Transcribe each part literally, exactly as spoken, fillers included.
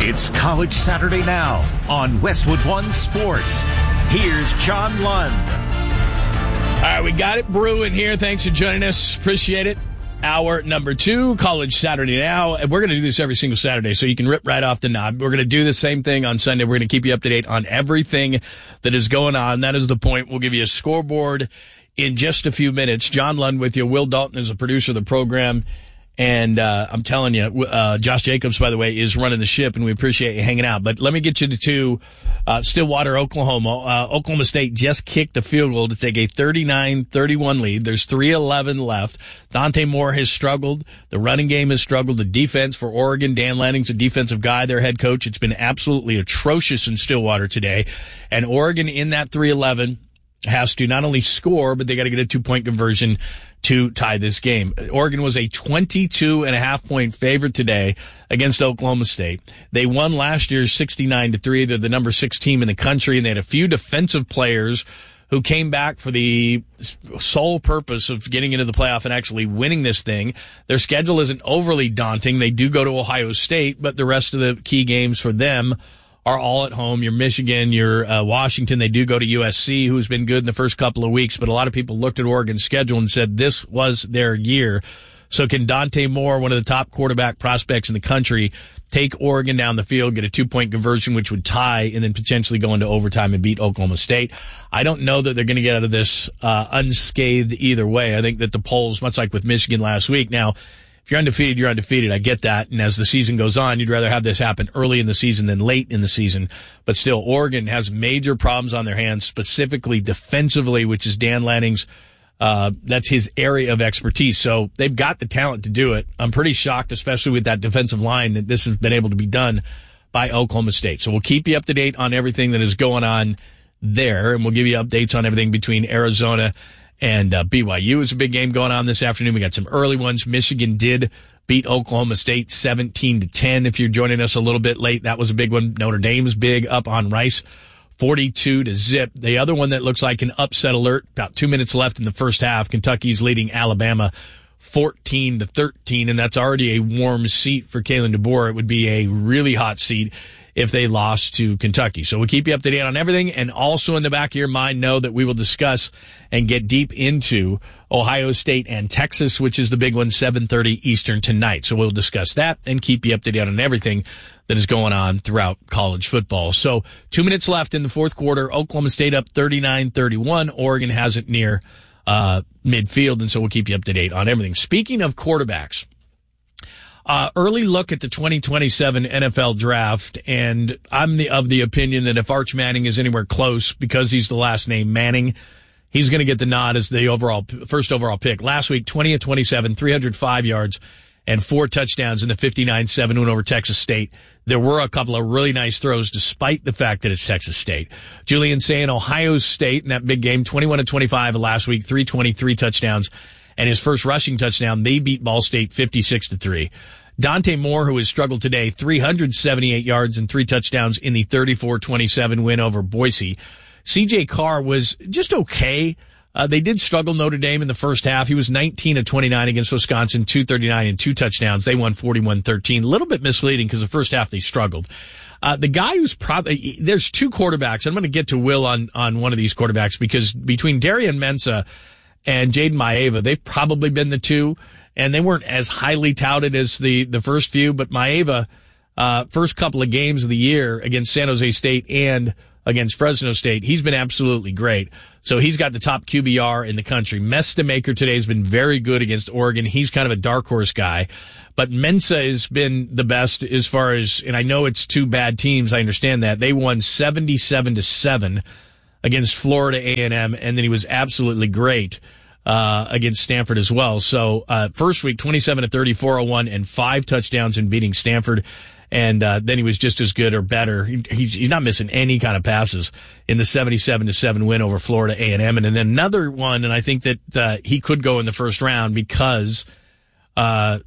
It's College Saturday Now on Westwood One Sports. Here's John Lund. All right, we got it brewing here. Thanks for joining us. Appreciate it. Hour number two, College Saturday Now. And we're going to do this every single Saturday, so you can rip right off the knob. We're going to do the same thing on Sunday. We're going to keep you up to date on everything that is going on. That is the point. We'll give you a scoreboard in just a few minutes. John Lund with you. Will Dalton is a producer of the program. And uh, I'm telling you, uh, Josh Jacobs, by the way, is running the ship, and we appreciate you hanging out. But let me get you to two, uh, Stillwater, Oklahoma. Uh, Oklahoma State just kicked the field goal to take a thirty-nine thirty-one lead. There's three eleven left. Dante Moore has struggled. The running game has struggled. The defense for Oregon, Dan Lanning's a defensive guy, their head coach. It's been absolutely atrocious in Stillwater today. And Oregon in that three eleven has to not only score, but they got to get a two-point conversion to tie this game. Oregon was a twenty-two and a half point favorite today against Oklahoma State. They won last year sixty-nine to three. They're the number six team in the country, and they had a few defensive players who came back for the sole purpose of getting into the playoff and actually winning this thing. Their schedule isn't overly daunting. They do go to Ohio State, but the rest of the key games for them are all at home. Your Michigan, your uh, Washington, they do go to U S C, who's been good in the first couple of weeks, but a lot of people looked at Oregon's schedule and said this was their year. So can Dante Moore, one of the top quarterback prospects in the country, take Oregon down the field, get a two-point conversion, which would tie, and then potentially go into overtime and beat Oklahoma State? I don't know that they're going to get out of this uh, unscathed either way. I think that the polls, much like with Michigan last week, now, if you're undefeated, you're undefeated. I get that. And as the season goes on, you'd rather have this happen early in the season than late in the season. But still, Oregon has major problems on their hands, specifically defensively, which is Dan Lanning's, uh, that's his area of expertise. So they've got the talent to do it. I'm pretty shocked, especially with that defensive line, that this has been able to be done by Oklahoma State. So we'll keep you up to date on everything that is going on there, and we'll give you updates on everything between Arizona and uh, B Y U. Is a big game going on this afternoon. We got some early ones. Michigan did beat Oklahoma State seventeen to ten. If you're joining us a little bit late, that was a big one. Notre Dame's big up on Rice, forty-two to zip. The other one that looks like an upset alert, about two minutes left in the first half. Kentucky's leading Alabama fourteen to thirteen, and that's already a warm seat for Kalen DeBoer. It would be a really hot seat if they lost to Kentucky. So we'll keep you up to date on everything, and also in the back of your mind, know that we will discuss and get deep into Ohio State and Texas, which is the big one, seven thirty Eastern tonight. So we'll discuss that and keep you up to date on everything that is going on throughout college football. So two minutes left in the fourth quarter. Oklahoma State up thirty-nine thirty-one. Oregon has it near uh midfield, and so we'll keep you up to date on everything. Speaking of quarterbacks, Uh, early look at the twenty twenty-seven N F L draft, and I'm the, of the opinion that if Arch Manning is anywhere close, because he's the last name Manning, he's going to get the nod as the overall first overall pick. Last week, twenty of twenty-seven, three hundred five yards, and four touchdowns in the fifty-nine seven win over Texas State. There were a couple of really nice throws, despite the fact that it's Texas State. Julian Sayin, Ohio State, in that big game, twenty-one of twenty-five last week, three twenty-three touchdowns. And his first rushing touchdown, they beat Ball State fifty-six to three. Dante Moore, who has struggled today, three hundred seventy-eight yards and three touchdowns in the thirty-four twenty-seven win over Boise. C J Carr was just okay. Uh, they did struggle Notre Dame in the first half. He was nineteen of twenty-nine against Wisconsin, two thirty-nine and two touchdowns. They won forty-one thirteen. A little bit misleading because the first half they struggled. Uh, the guy who's probably, there's two quarterbacks. I'm going to get to Will on, on one of these quarterbacks, because between Darian Mensah and Jaden Maeva, they've probably been the two, and they weren't as highly touted as the, the first few, but Maeva, uh, first couple of games of the year against San Jose State and against Fresno State, he's been absolutely great. So he's got the top Q B R in the country. Mestamaker today has been very good against Oregon. He's kind of a dark horse guy. But Mensah has been the best as far as, and I know it's two bad teams, I understand that. They won seventy-seven to seven against Florida A and M, and then he was absolutely great uh against Stanford as well. So uh first week, twenty-seven to thirty, four oh one, and five touchdowns in beating Stanford. And uh then he was just as good or better. He, he's, he's not missing any kind of passes in the seventy-seven to seven win over Florida A and M. And then another one, and I think that uh, he could go in the first round because uh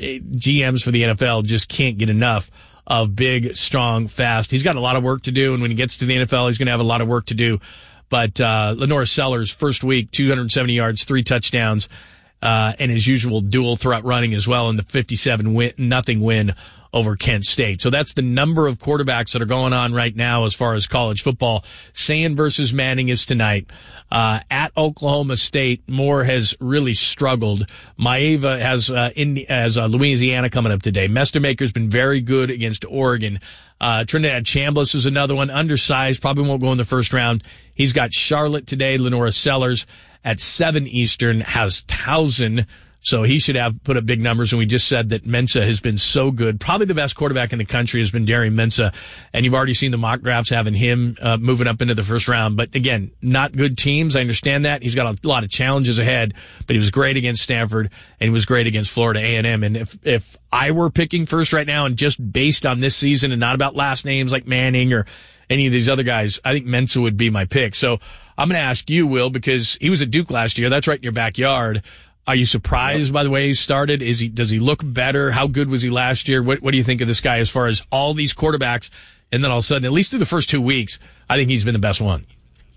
G Ms for the N F L just can't get enough of big, strong, fast. He's got a lot of work to do, and when he gets to the N F L, he's going to have a lot of work to do. But uh Lenore Sellers, first week, two hundred seventy yards, three touchdowns, uh and his usual dual threat running as well in the fifty-seven win, nothing win over Kent State. So that's the number of quarterbacks that are going on right now as far as college football. Sand versus Manning is tonight. Uh, at Oklahoma State, Moore has really struggled. Maeva has, uh, Indi- has uh, Louisiana coming up today. Mestermaker's been very good against Oregon. Uh, Trinidad Chambliss is another one, undersized, probably won't go in the first round. He's got Charlotte today. Lenora Sellers at seven Eastern has Towson. So he should have put up big numbers. And we just said that Mensah has been so good. Probably the best quarterback in the country has been Darian Mensah. And you've already seen the mock drafts having him uh, moving up into the first round. But again, not good teams. I understand that. He's got a lot of challenges ahead. But he was great against Stanford, and he was great against Florida A and M. And if, if I were picking first right now, and just based on this season and not about last names like Manning or any of these other guys, I think Mensah would be my pick. So I'm going to ask you, Will, because he was at Duke last year. That's right in your backyard. Are you surprised yep. by the way he started? Is he, does he look better? How good was he last year? What, what do you think of this guy as far as all these quarterbacks? And then all of a sudden, at least through the first two weeks, I think he's been the best one.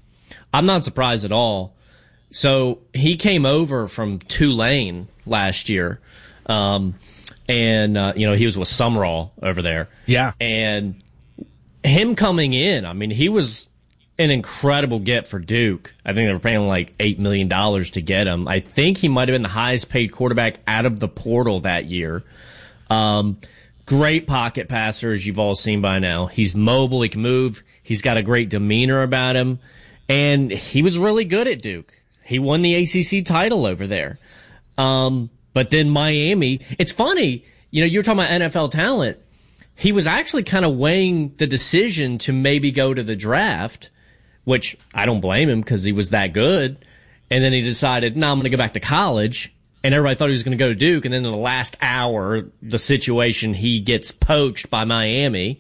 I'm not surprised at all. So he came over from Tulane last year. Um, and, uh, you know, he was with Sumrall over there. Yeah. And him coming in, I mean, he was an incredible get for Duke. I think they were paying like eight million dollars to get him. I think he might have been the highest paid quarterback out of the portal that year. Um, great pocket passer, as you've all seen by now. He's mobile. He can move. He's got a great demeanor about him. And he was really good at Duke. He won the A C C title over there. Um, but then Miami, it's funny, you know, you're talking about N F L talent. He was actually kind of weighing the decision to maybe go to the draft, which I don't blame him because he was that good. And then he decided, no, I'm going to go back to college. And everybody thought he was going to go to Duke. And then in the last hour, the situation, he gets poached by Miami.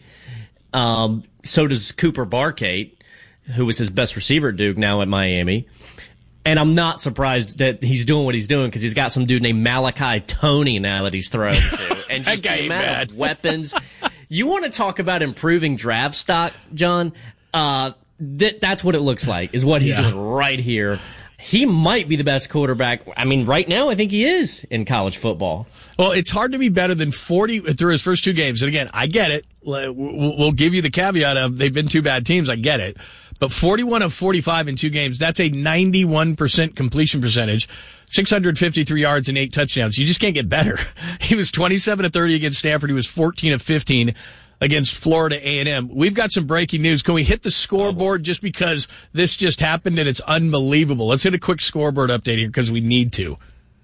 Um, so does Cooper Barkate, who was his best receiver at Duke, now at Miami. And I'm not surprised that he's doing what he's doing because he's got some dude named Malachi Toney now that he's thrown to. And just the amount of weapons. You want to talk about improving draft stock, John? Uh, th- that's what it looks like, is what he's yeah. doing right here. He might be the best quarterback. I mean, right now, I think he is in college football. Well, it's hard to be better than forty through his first two games. And again, I get it. We'll give you the caveat of they've been two bad teams. I get it. But forty-one of forty-five in two games, that's a ninety-one percent completion percentage, six hundred fifty-three yards and eight touchdowns. You just can't get better. He was twenty-seven of thirty against Stanford. He was fourteen of fifteen against Florida A and M. We've got some breaking news. Can we hit the scoreboard just because this just happened and it's unbelievable? Let's hit a quick scoreboard update here because we need to.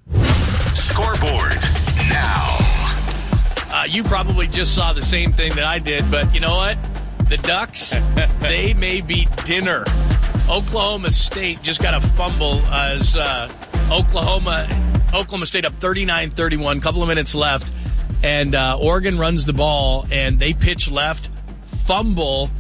Scoreboard now. Uh, you probably just saw the same thing that I did, but you know what? The Ducks, they may be dinner. Oklahoma State just got a fumble as uh, Oklahoma Oklahoma State up thirty-nine thirty-one, couple of minutes left, and uh, Oregon runs the ball, and they pitch left, fumble.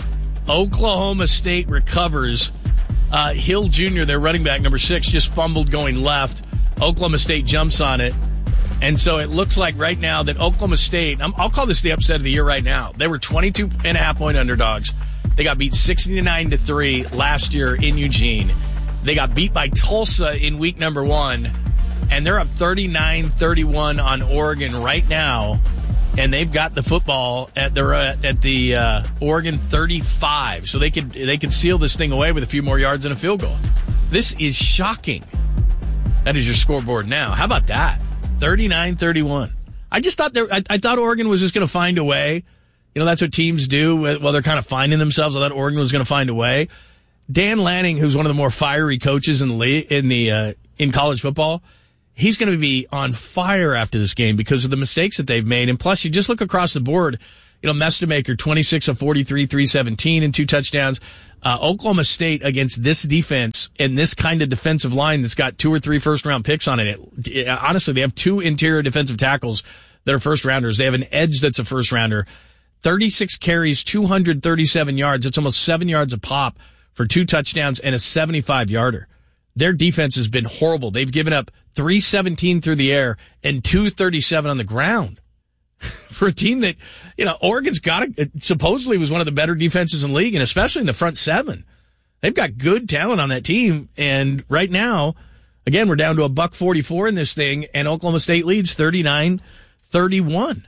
Oklahoma State recovers. Uh, Hill Junior, their running back, number six, just fumbled going left. Oklahoma State jumps on it. And so it looks like right now that Oklahoma State, I'm, I'll call this the upset of the year right now. They were twenty-two and a half point underdogs. They got beat sixty-nine to three last year in Eugene. They got beat by Tulsa in week number one, and they're up thirty-nine thirty-one on Oregon right now. And they've got the football at the uh, at the uh, Oregon thirty-five, so they could they could seal this thing away with a few more yards and a field goal. This is shocking. That is your scoreboard now. How about that? thirty-nine thirty-one. I just thought there, I, I thought Oregon was just going to find a way. You know, that's what teams do while they're kind of finding themselves. I thought Oregon was going to find a way. Dan Lanning, who's one of the more fiery coaches in the league, in the uh, in college football, he's going to be on fire after this game because of the mistakes that they've made. And plus, you just look across the board. You know, Mestermaker, twenty-six of forty-three, three seventeen and two touchdowns. Uh, Oklahoma State against this defense and this kind of defensive line that's got two or three first-round picks on it. it, it honestly, they have two interior defensive tackles that are first-rounders. They have an edge that's a first-rounder. thirty-six carries, two hundred thirty-seven yards. It's almost seven yards a pop for two touchdowns and a seventy-five yarder. Their defense has been horrible. They've given up three seventeen through the air and two thirty-seven on the ground. For a team that, you know, Oregon's got a, supposedly was one of the better defenses in the league, and especially in the front seven. They've got good talent on that team, and right now, again, we're down to a buck forty-four in this thing, and Oklahoma State leads thirty-nine thirty-one.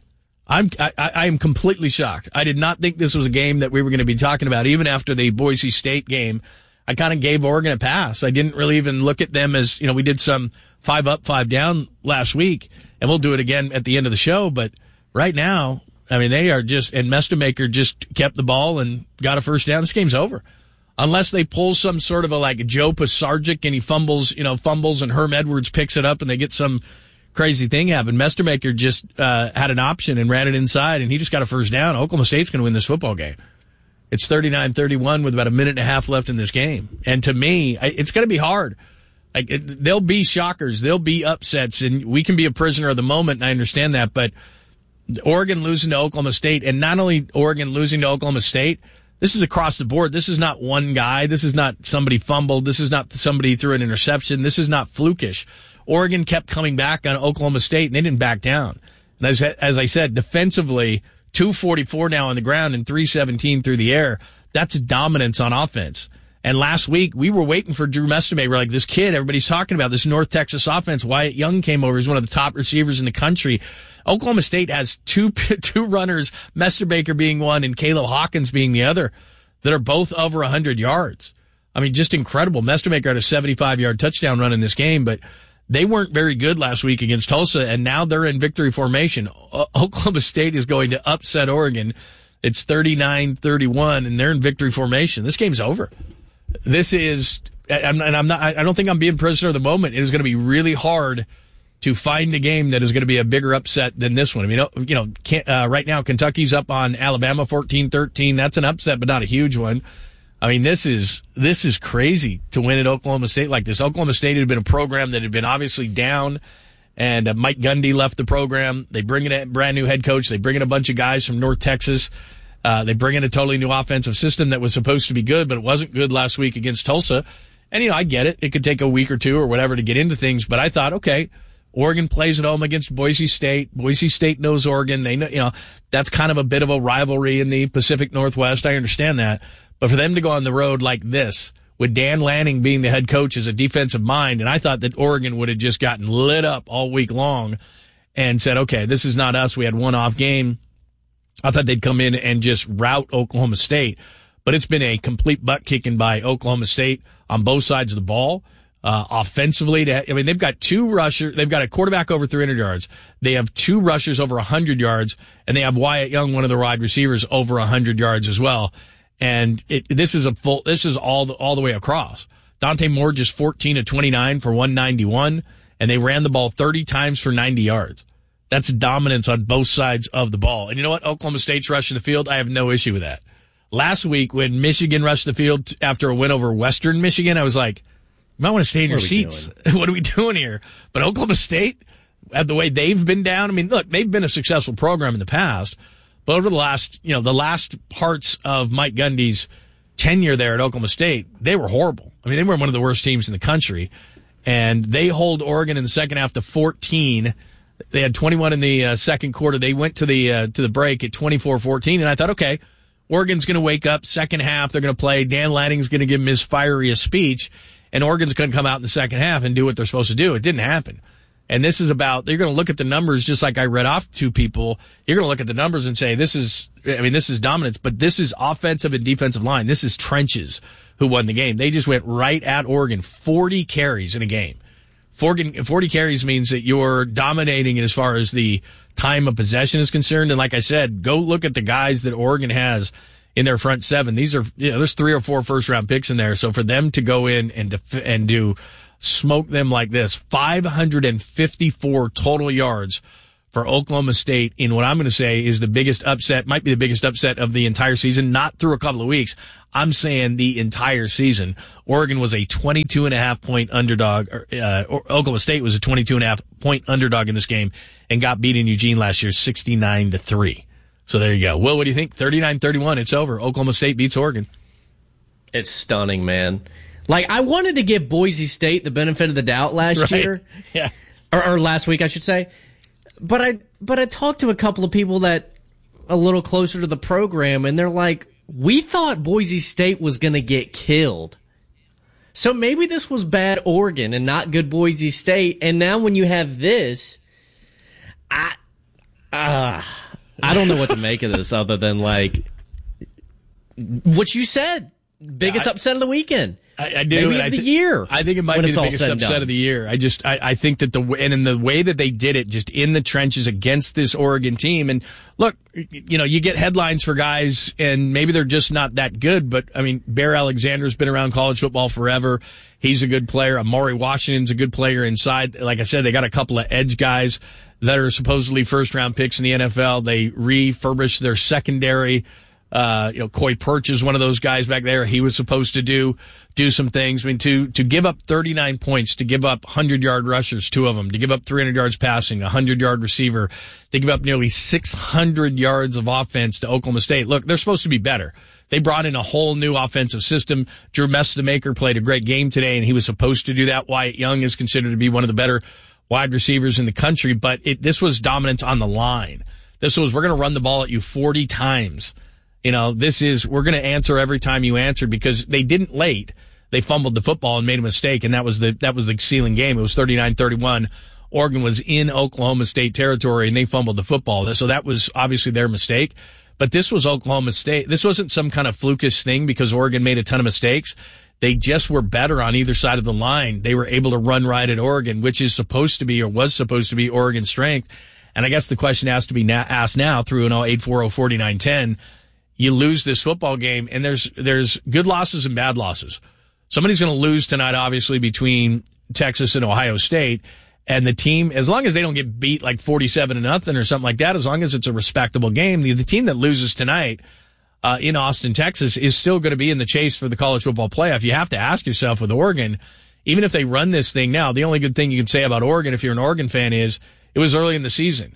I'm I, I am completely shocked. I did not think this was a game that we were going to be talking about. Even after the Boise State game, I kind of gave Oregon a pass. I didn't really even look at them as, you know, we did some five up, five down last week, and we'll do it again at the end of the show. But right now, I mean, they are just, and Mestemaker just kept the ball and got a first down. This game's over. Unless they pull some sort of a like Joe Pisarcik and he fumbles, you know, fumbles and Herm Edwards picks it up and they get some crazy thing happen. Mestemaker just uh, had an option and ran it inside, and he just got a first down. Oklahoma State's going to win this football game. It's thirty-nine thirty-one with about a minute and a half left in this game. And to me, it's going to be hard. Like it, there'll be shockers. There'll be upsets, and we can be a prisoner of the moment, and I understand that. But Oregon losing to Oklahoma State, and not only Oregon losing to Oklahoma State, this is across the board. This is not one guy. This is not somebody fumbled. This is not somebody threw an interception. This is not flukish. Oregon kept coming back on Oklahoma State, and they didn't back down. And as, as I said, defensively, two forty-four now on the ground and three seventeen through the air. That's dominance on offense. And last week, we were waiting for Drew Mestemaker. We're like, this kid, everybody's talking about this North Texas offense. Wyatt Young came over. He's one of the top receivers in the country. Oklahoma State has two two runners, Mestemaker being one and Caleb Hawkins being the other, that are both over one hundred yards. I mean, just incredible. Mestemaker had a seventy-five-yard touchdown run in this game, but they weren't very good last week against Tulsa, and now they're in victory formation. O- Oklahoma State is going to upset Oregon. It's thirty-nine thirty-one, and they're in victory formation. This game's over. This is, and I'm not, I don't think I'm being prisoner of the moment. It is going to be really hard to find a game that is going to be a bigger upset than this one. I mean, you know, can't, uh, right now Kentucky's up on Alabama fourteen thirteen. That's an upset, but not a huge one. I mean, this is this is crazy to win at Oklahoma State like this. Oklahoma State had been a program that had been obviously down, and uh, Mike Gundy left the program. They bring in a brand new head coach. They bring in a bunch of guys from North Texas. Uh, they bring in a totally new offensive system that was supposed to be good, but it wasn't good last week against Tulsa. And, you know, I get it. It could take a week or two or whatever to get into things, but I thought, okay, Oregon plays at home against Boise State. Boise State knows Oregon. They know, you know, that's kind of a bit of a rivalry in the Pacific Northwest. I understand that. But for them to go on the road like this, with Dan Lanning being the head coach as a defensive mind, and I thought that Oregon would have just gotten lit up all week long and said, okay, this is not us. We had one off game. I thought they'd come in and just rout Oklahoma State. But it's been a complete butt kicking by Oklahoma State on both sides of the ball. Uh, offensively, to, I mean, they've got two rushers. They've got a quarterback over three hundred yards. They have two rushers over one hundred yards, and they have Wyatt Young, one of the wide receivers, over one hundred yards as well. And it, this is a full, this is all the, all the way across. Dante Moore just fourteen of twenty-nine for one ninety-one, and they ran the ball thirty times for ninety yards. That's dominance on both sides of the ball. And you know what? Oklahoma State's rushing the field. I have no issue with that. Last week when Michigan rushed the field after a win over Western Michigan, I was like, you might want to stay in your seats. What are we doing here? But Oklahoma State, the way they've been down, I mean, look, they've been a successful program in the past. But over the last, you know, the last parts of Mike Gundy's tenure there at Oklahoma State, they were horrible. I mean, they were one of the worst teams in the country. And they hold Oregon in the second half to fourteen. They had twenty-one in the uh, second quarter. They went to the uh, to the break at twenty-four fourteen. And I thought, okay, Oregon's going to wake up. Second half, they're going to play. Dan Lanning's going to give them his fieriest speech. And Oregon's going to come out in the second half and do what they're supposed to do. It didn't happen. And this is about, you're going to look at the numbers just like I read off to people. You're going to look at the numbers and say, this is, I mean, this is dominance, but this is offensive and defensive line. This is trenches who won the game. They just went right at Oregon, forty carries in a game. forty carries means that you're dominating as far as the time of possession is concerned. And like I said, go look at the guys that Oregon has in their front seven. These are, you know, there's three or four first round picks in there. So for them to go in and def- and do smoke them like this, five hundred fifty-four total yards for Oklahoma State in what I'm going to say is the biggest upset, might be the biggest upset of the entire season, not through a couple of weeks. I'm saying the entire season. Oregon was a twenty-two and a half point underdog. Uh, Oklahoma State was a twenty-two and a half point underdog in this game and got beat in Eugene last year sixty-nine to three. So there you go. Will, what do you think? thirty-nine thirty-one. It's over. Oklahoma State beats Oregon. It's stunning, man. Like, I wanted to give Boise State the benefit of the doubt last right. year. Yeah. Or, or last week, I should say. But I but I talked to a couple of people that a little closer to the program, and they're like, we thought Boise State was going to get killed. So maybe this was bad Oregon and not good Boise State. And now when you have this, I, uh, I don't know what to make of this other than, like, what you said. Biggest I, upset of the weekend. I, I do. Maybe of the th- year. I think it might be the biggest upset of the year. I just, I, I think that the, and in the way that they did it, just in the trenches against this Oregon team. And look, you know, you get headlines for guys and maybe they're just not that good. But I mean, Bear Alexander's been around college football forever. He's a good player. Amari Washington's a good player inside. Like I said, they got a couple of edge guys that are supposedly first round picks in the N F L. They refurbished their secondary. Uh, you know, Coy Perch is one of those guys back there. He was supposed to do do some things. I mean, to to give up thirty-nine points, to give up hundred-yard rushers, two of them, to give up three hundred yards passing, a hundred-yard receiver, to give up nearly six hundred yards of offense to Oklahoma State. Look, they're supposed to be better. They brought in a whole new offensive system. Drew Messamaker played a great game today, and he was supposed to do that. Wyatt Young is considered to be one of the better wide receivers in the country, but it, this was dominance on the line. This was, we're going to run the ball at you forty times. You know, this is, we're going to answer every time you answer, because they didn't late. They fumbled the football and made a mistake, and that was the, that was the sealing game. It was thirty-nine thirty-one. Oregon was in Oklahoma State territory, and they fumbled the football. So that was obviously their mistake. But this was Oklahoma State. This wasn't some kind of flukish thing because Oregon made a ton of mistakes. They just were better on either side of the line. They were able to run right at Oregon, which is supposed to be, or was supposed to be, Oregon's strength. And I guess the question has to be na- asked now through an eight four zero, forty-nine ten. You lose this football game, and there's there's good losses and bad losses. Somebody's going to lose tonight, obviously, between Texas and Ohio State. And the team, as long as they don't get beat like forty-seven to nothing or something like that, as long as it's a respectable game, the, the team that loses tonight uh, in Austin, Texas, is still going to be in the chase for the college football playoff. You have to ask yourself with Oregon, even if they run this thing now, the only good thing you can say about Oregon, if you're an Oregon fan, is it was early in the season.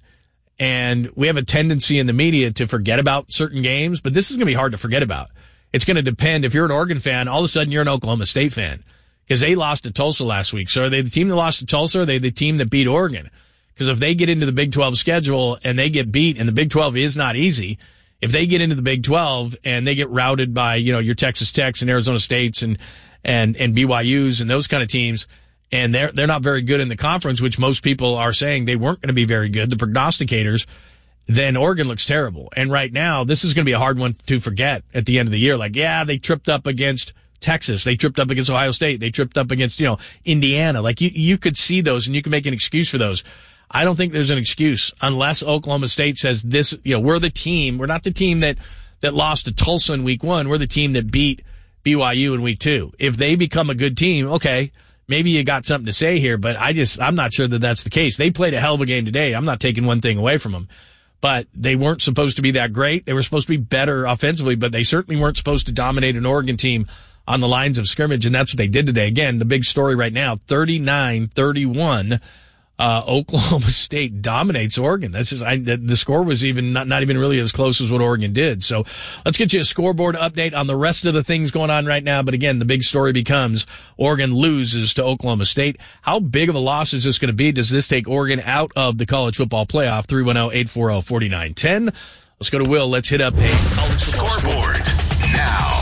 And we have a tendency in the media to forget about certain games, but this is going to be hard to forget about. It's going to depend. If you're an Oregon fan, all of a sudden you're an Oklahoma State fan because they lost to Tulsa last week. So are they the team that lost to Tulsa, or are they the team that beat Oregon? Because if they get into the Big twelve schedule and they get beat, and the Big twelve is not easy, if they get into the Big twelve and they get routed by, you know, your Texas Techs and Arizona States and, and, and B Y Us and those kind of teams, and they're they're not very good in the conference, which most people are saying they weren't going to be very good, the prognosticators, then Oregon looks terrible. And right now, this is going to be a hard one to forget at the end of the year. Like, yeah, they tripped up against Texas. They tripped up against Ohio State. They tripped up against, you know, Indiana. Like, you, you could see those, and you can make an excuse for those. I don't think there's an excuse unless Oklahoma State says this, you know, we're the team. We're not the team that, that lost to Tulsa in week one. We're the team that beat B Y U in week two. If they become a good team, okay, maybe you got something to say here, but I just, I'm not sure that that's the case. They played a hell of a game today. I'm not taking one thing away from them, but they weren't supposed to be that great. They were supposed to be better offensively, but they certainly weren't supposed to dominate an Oregon team on the lines of scrimmage, and that's what they did today. Again, the big story right now, thirty-nine thirty-one. Uh, Oklahoma State dominates Oregon. That's just, I, the, the score was even not, not even really as close as what Oregon did. So let's get you a scoreboard update on the rest of the things going on right now. But again, the big story becomes Oregon loses to Oklahoma State. How big of a loss is this going to be? Does this take Oregon out of the college football playoff? three one zero, eight four zero, four nine one zero. Let's go to Will. Let's hit up a college scoreboard now.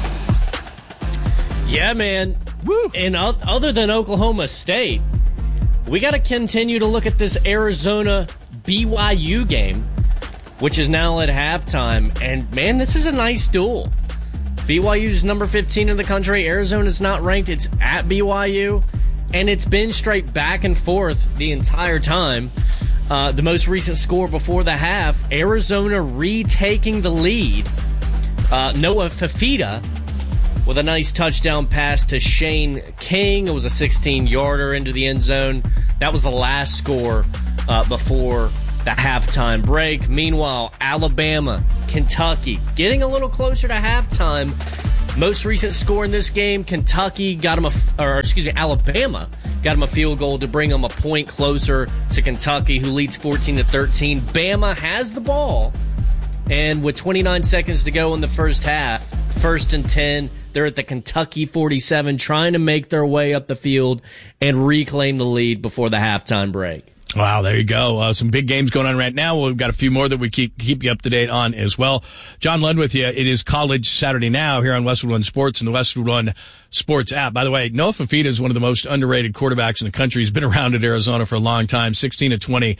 Yeah, man. Woo. And other than Oklahoma State, we got to continue to look at this Arizona B Y U game, which is now at halftime. And, man, this is a nice duel. B Y U's number fifteen in the country. Arizona's not ranked. It's at B Y U. And it's been straight back and forth the entire time. Uh, the most recent score before the half, Arizona retaking the lead. Uh, Noah Fifita with a nice touchdown pass to Shane King. It was a sixteen-yarder into the end zone. That was the last score uh, before the halftime break. Meanwhile, Alabama, Kentucky, getting a little closer to halftime. Most recent score in this game, Kentucky got him a, or excuse me, Alabama got him a field goal to bring him a point closer to Kentucky, who leads fourteen to thirteen. Bama has the ball, and with twenty-nine seconds to go in the first half, first and ten, they're at the Kentucky forty-seven, trying to make their way up the field and reclaim the lead before the halftime break. Wow, there you go. Uh, some big games going on right now. We've got a few more that we keep keep you up to date on as well. John Lund with you. It is College Saturday Now here on Westwood One Sports and the Westwood One Sports app. By the way, Noah Fifita is one of the most underrated quarterbacks in the country. He's been around at Arizona for a long time, sixteen to twenty,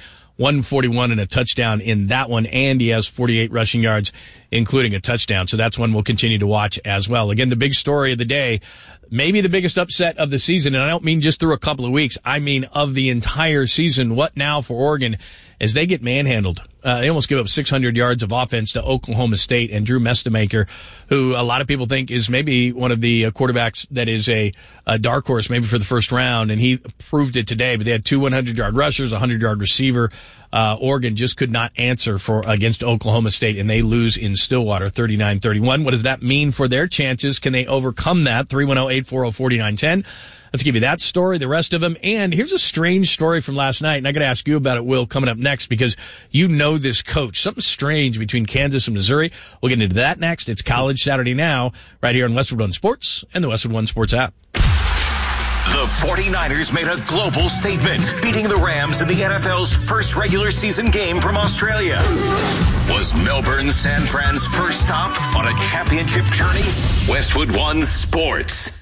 one forty-one and a touchdown in that one, and he has forty-eight rushing yards, including a touchdown. So that's one we'll continue to watch as well. Again, the big story of the day, maybe the biggest upset of the season, and I don't mean just through a couple of weeks. I mean of the entire season. What now for Oregon as they get manhandled? Uh, they almost give up six hundred yards of offense to Oklahoma State, and Drew Mestemaker, who a lot of people think is maybe one of the uh, quarterbacks that is a, a dark horse maybe for the first round, and he proved it today. But they had two hundred-yard rushers, a hundred-yard receiver. Uh, Oregon just could not answer for against Oklahoma State, and they lose in Stillwater thirty-nine thirty-one. What does that mean for their chances? Can they overcome that? three one zero, eight four zero, four nine one zero. Let's give you that story, the rest of them. And here's a strange story from last night, and I got to ask you about it, Will, coming up next, because you know this coach. Something strange between Kansas and Missouri. We'll get into that next. It's College Saturday Now, right here on Westwood One Sports and the Westwood One Sports app. The 49ers made a global statement, beating the Rams in the N F L's first regular season game from Australia. Was Melbourne San Fran's first stop on a championship journey? Westwood One Sports.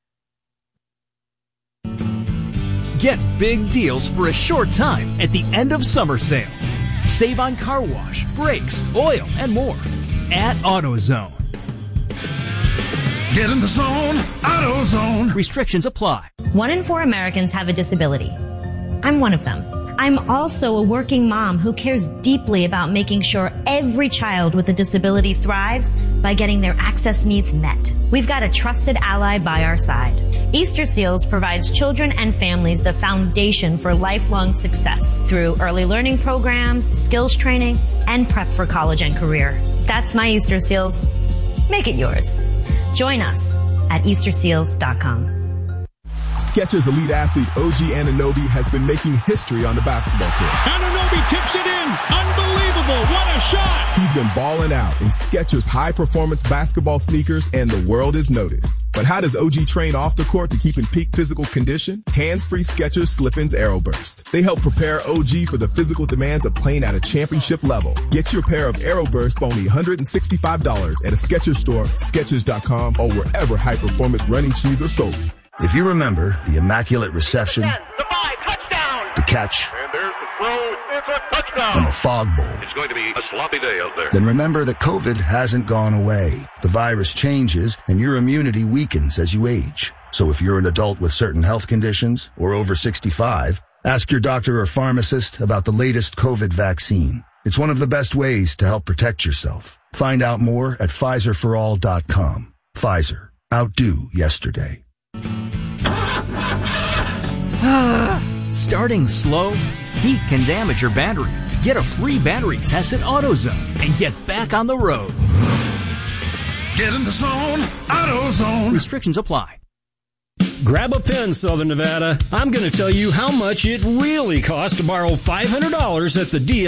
Get big deals for a short time at the end of summer sale. Save on car wash, brakes, oil, and more at AutoZone. Get in the zone, AutoZone. Restrictions apply. One in four Americans have a disability. I'm one of them. I'm also a working mom who cares deeply about making sure every child with a disability thrives by getting their access needs met. We've got a trusted ally by our side. Easter Seals provides children and families the foundation for lifelong success through early learning programs, skills training, and prep for college and career. That's my Easter Seals. Make it yours. Join us at Easter Seals dot com. Skechers elite athlete O G Anunoby has been making history on the basketball court. Anunoby tips it in. Unbelievable. What a shot. He's been balling out in Skechers high-performance basketball sneakers, and the world is noticed. But how does O G train off the court to keep in peak physical condition? Hands-free Skechers Slip-ins Aeroburst. They help prepare O G for the physical demands of playing at a championship level. Get your pair of Aeroburst for only one hundred sixty-five dollars at a Skechers store, Skechers dot com, or wherever high-performance running shoes are sold. If you remember the immaculate reception, ten, the five, touchdown. The catch, And there's the throw. It's a touchdown. and the fog bowl, It's going to be a sloppy day out there. then remember that COVID hasn't gone away. The virus changes and your immunity weakens as you age. So if you're an adult with certain health conditions or over sixty-five, ask your doctor or pharmacist about the latest COVID vaccine. It's one of the best ways to help protect yourself. Find out more at Pfizer for all dot com. Pfizer. Outdo yesterday. Starting slow? Heat can damage your battery. Get a free battery test at AutoZone and get back on the road. Get in the zone, AutoZone. Restrictions apply. Grab a pen, Southern Nevada. I'm going to tell you how much it really costs to borrow five hundred dollars at the D